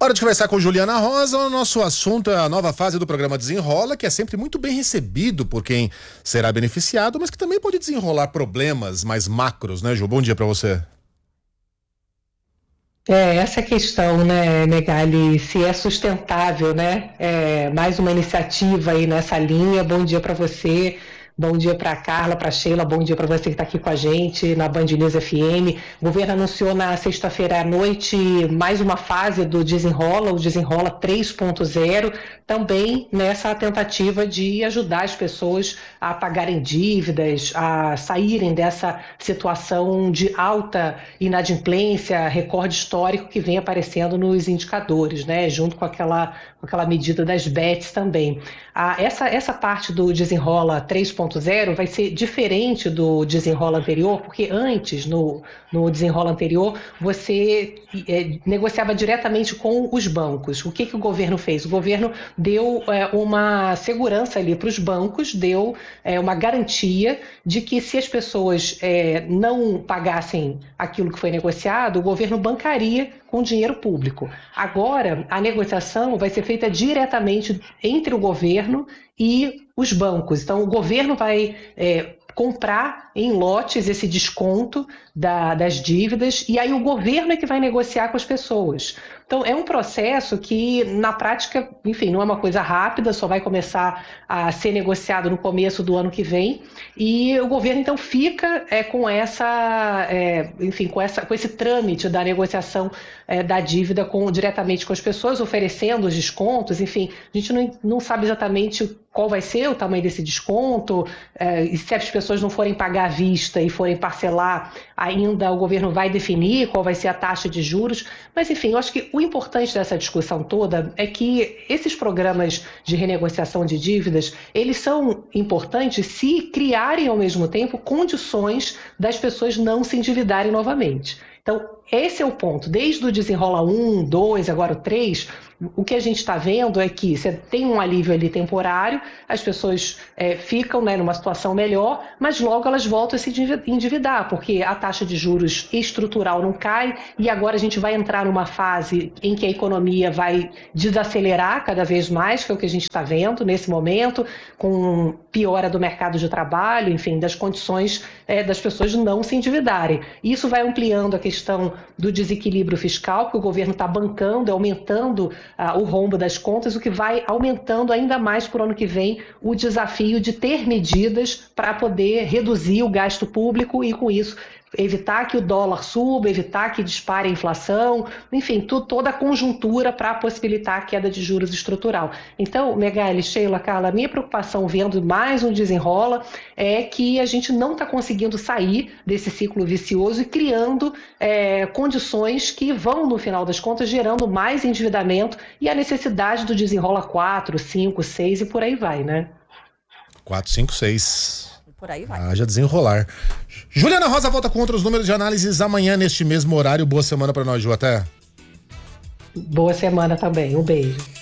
Hora de conversar com Juliana Rosa. O nosso assunto é a nova fase do programa Desenrola, que é sempre muito bem recebido por quem será beneficiado, mas que também pode desenrolar problemas mais macros, né, Ju? Bom dia para você. Essa questão, né, Megali, se é sustentável, né? Mais uma iniciativa aí nessa linha. Bom dia para você, bom dia para a Carla, para a Sheila, bom dia para você que está aqui com a gente na Band News FM. O governo anunciou na sexta-feira à noite mais uma fase do Desenrola, o Desenrola 3.0, também nessa tentativa de ajudar as pessoas a pagarem dívidas, a saírem dessa situação de alta inadimplência, recorde histórico que vem aparecendo nos indicadores, né? Junto com aquela medida das bets também. Essa parte do Desenrola 3.0 vai ser diferente do Desenrola anterior, porque antes, no Desenrola anterior, você negociava diretamente com os bancos. O que o governo fez? O governo deu uma segurança ali para os bancos, deu uma garantia de que se as pessoas não pagassem aquilo que foi negociado, o governo bancaria com dinheiro público. Agora, a negociação vai ser feita diretamente entre o governo e os bancos. Então, o governo vai comprar em lotes esse desconto das dívidas e aí o governo é que vai negociar com as pessoas. Então, é um processo que, na prática, enfim, não é uma coisa rápida, só vai começar a ser negociado no começo do ano que vem e o governo, então, fica com esse trâmite da negociação da dívida diretamente com as pessoas, oferecendo os descontos, enfim, a gente não sabe exatamente qual vai ser o tamanho desse desconto, e se as pessoas não forem pagar à vista e forem parcelar, ainda o governo vai definir qual vai ser a taxa de juros, mas enfim, eu acho que o importante dessa discussão toda é que esses programas de renegociação de dívidas, eles são importantes se criarem ao mesmo tempo condições das pessoas não se endividarem novamente. Então, esse é o ponto. Desde o Desenrola 1, 2, agora o 3, o que a gente está vendo é que você tem um alívio ali temporário, as pessoas ficam numa situação melhor, mas logo elas voltam a se endividar, porque a taxa de juros estrutural não cai e agora a gente vai entrar numa fase em que a economia vai desacelerar cada vez mais, que é o que a gente está vendo nesse momento, com piora do mercado de trabalho, enfim, das condições das pessoas não se endividarem. Isso vai ampliando a questão do desequilíbrio fiscal, que o governo está bancando, aumentando o rombo das contas, o que vai aumentando ainda mais para o ano que vem o desafio de ter medidas para poder reduzir o gasto público e, com isso, evitar que o dólar suba, evitar que dispare a inflação, enfim, toda a conjuntura para possibilitar a queda de juros estrutural. Então, Megali, Sheila, Carla, a minha preocupação vendo mais um Desenrola é que a gente não está conseguindo sair desse ciclo vicioso e criando condições que vão, no final das contas, gerando mais endividamento e a necessidade do Desenrola 4, 5, 6 e por aí vai, né? 4, 5, 6. Por aí vai. Haja desenrolar. Juliana Rosa volta com outros números de análises amanhã neste mesmo horário. Boa semana para nós, Ju. Até. Boa semana também. Um beijo.